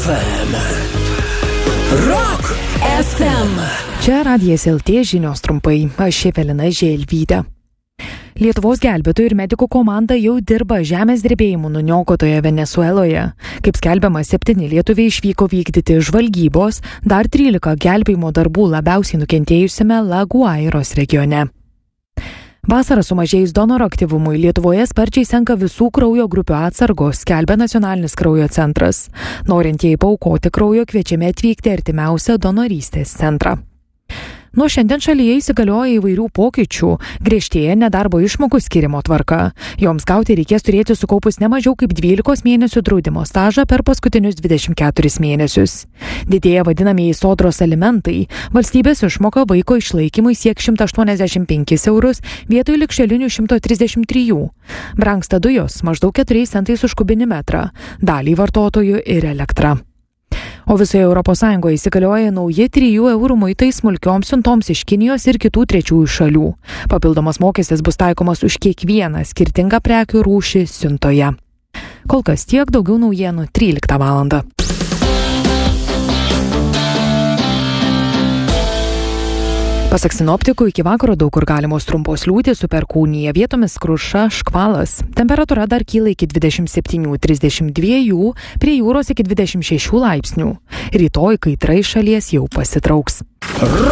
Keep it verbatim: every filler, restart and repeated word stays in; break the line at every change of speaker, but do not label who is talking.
F M. Rock F M.
Čia Radijas L T žinios trumpai. Aš Evelina Želvytė. Lietuvos gelbėtojų ir medikų komanda jau dirba žemės drebėjimų nuniokotoje Venesueloje. Kaip skelbiama, septyni lietuviai išvyko vykdyti žvalgybos, dar trylika gelbėjimo darbų labiausiai nukentėjusiame La Guairos regione. Vasarą sumažėjus donoro aktyvumui Lietuvoje sparčiai senka visų kraujo grupių atsargos, skelbia Nacionalinis kraujo centras. Norintieji paaukoti kraujo kviečiami atvykti artimiausią donorystės centrą. Nuo šiandien šalyje įsigalioja įvairių pokyčių, griežtėja nedarbo išmokų skirimo tvarka. Joms gauti reikės turėti sukaupus ne mažiau kaip dvylikos mėnesių draudimo stažą per paskutinius dvidešimt keturis mėnesius. Didėja vadinamieji sodros alimentai. Valstybės išmoka vaiko išlaikymui sieks šimtą aštuoniasdešimt penkis eurus vietoj ligšiolinių šimto trisdešimt trijų. Brangsta dujos maždaug keturiais centais už kubinį metrą, dalį vartotojų ir elektra. O visoje Europos Sąjungoje įsigalioja nauji trijų eurų muitai smulkioms siuntoms iš Kinijos ir kitų trečiųjų šalių. Papildomas mokestis bus taikomas už kiekvieną skirtingą prekių rūšį siuntoje. Kol kas tiek, daugiau naujienų tryliktą valandą. Pasak sinoptikų, iki vakaro daug kur galimos trumpos liūtys su perkūnija, vietomis kruša, škvalas. Temperatūra dar kyla iki dvidešimt septynių trisdešimt dviejų, prie jūros iki dvidešimt šešių laipsnių. Rytoj kaitra iš šalies jau pasitrauks.